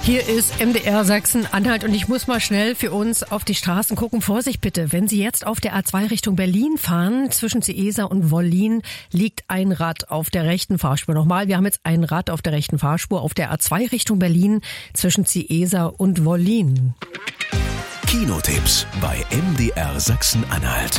Hier ist MDR Sachsen-Anhalt und ich muss mal schnell für uns auf die Straßen gucken. Vorsicht bitte, wenn Sie jetzt auf der A2 Richtung Berlin fahren, zwischen Ciesa und Wollin liegt ein Rad auf der rechten Fahrspur. Nochmal, wir haben jetzt ein Rad auf der rechten Fahrspur auf der A2 Richtung Berlin zwischen Ciesa und Wollin. Kinotipps bei MDR Sachsen-Anhalt.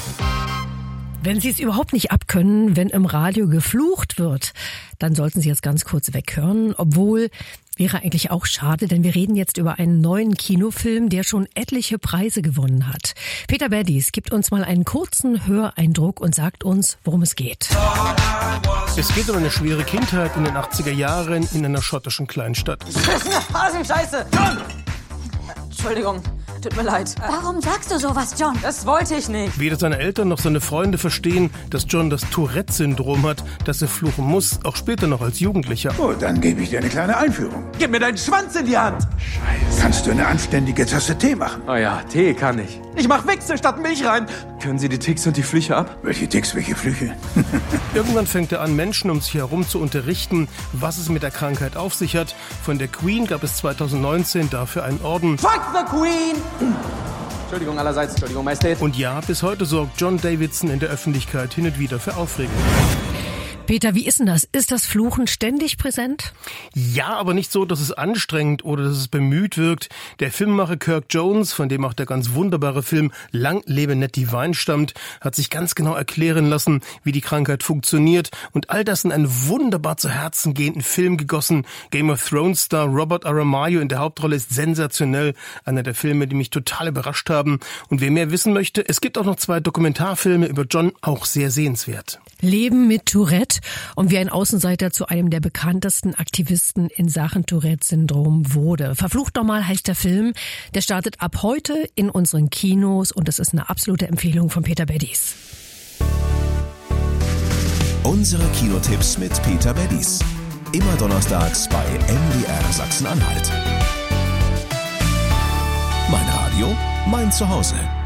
Wenn Sie es überhaupt nicht abkönnen, wenn im Radio geflucht wird, dann sollten Sie jetzt ganz kurz weghören, obwohl wäre eigentlich auch schade, denn wir reden jetzt über einen neuen Kinofilm, der schon etliche Preise gewonnen hat. Peter Baddies gibt uns mal einen kurzen Höreindruck und sagt uns, worum es geht. Es geht um eine schwere Kindheit in den 80er Jahren in einer schottischen Kleinstadt. Das ist eine Hasenscheiße! John! Entschuldigung, tut mir leid. Warum sagst du sowas, John? Das wollte ich nicht. Weder seine Eltern noch seine Freunde verstehen, dass John das Tourette-Syndrom hat, dass er fluchen muss, auch später noch als Jugendlicher. Oh, dann gebe ich dir eine kleine Einführung. Gib mir deinen Schwanz in die Hand! Scheiße. Kannst du eine anständige Tasse Tee machen? Oh ja, Tee kann ich. Ich mach Wichse statt Milch rein. Können Sie die Ticks und die Flüche ab? Welche Ticks, welche Flüche? Irgendwann fängt er an, Menschen um sich herum zu unterrichten, was es mit der Krankheit auf sich hat. Von der Queen gab es 2019 dafür einen Orden. Fuck the Queen! Entschuldigung allerseits, Entschuldigung, Majestät. Und ja, bis heute sorgt John Davidson in der Öffentlichkeit hin und wieder für Aufregung. Peter, wie ist denn das? Ist das Fluchen ständig präsent? Ja, aber nicht so, dass es anstrengend oder dass es bemüht wirkt. Der Filmemacher Kirk Jones, von dem auch der ganz wunderbare Film Lang lebe Ned Divine stammt, hat sich ganz genau erklären lassen, wie die Krankheit funktioniert und all das in einen wunderbar zu Herzen gehenden Film gegossen. Game of Thrones Star Robert Aramayo in der Hauptrolle ist sensationell. Einer der Filme, die mich total überrascht haben. Und wer mehr wissen möchte, es gibt auch noch 2 Dokumentarfilme über John, auch sehr sehenswert. Leben mit Tourette und wie ein Außenseiter zu einem der bekanntesten Aktivisten in Sachen Tourette-Syndrom wurde. Verflucht nochmal heißt der Film. Der startet ab heute in unseren Kinos und das ist eine absolute Empfehlung von Peter Baddies. Unsere Kinotipps mit Peter Baddies. Immer donnerstags bei MDR Sachsen-Anhalt. Mein Radio, mein Zuhause.